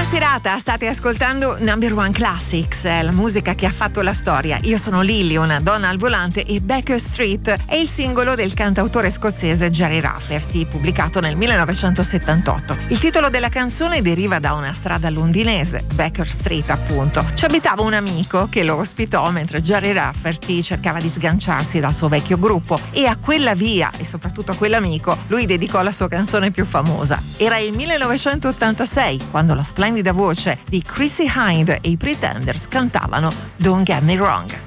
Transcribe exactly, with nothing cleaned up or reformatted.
serata, state ascoltando Number One Classics, la musica che ha fatto la storia. Io sono Lily, una donna al volante, e Baker Street è il singolo del cantautore scozzese Gerry Rafferty, pubblicato nel millenovecentosettantotto. Il titolo della canzone deriva da una strada londinese, Baker Street appunto. Ci abitava un amico che lo ospitò mentre Gerry Rafferty cercava di sganciarsi dal suo vecchio gruppo, e a quella via e soprattutto a quell'amico lui dedicò la sua canzone più famosa. Era il millenovecentottantasei quando la splendida voce di Chrissie Hynde e i Pretenders cantavano Don't Get Me Wrong.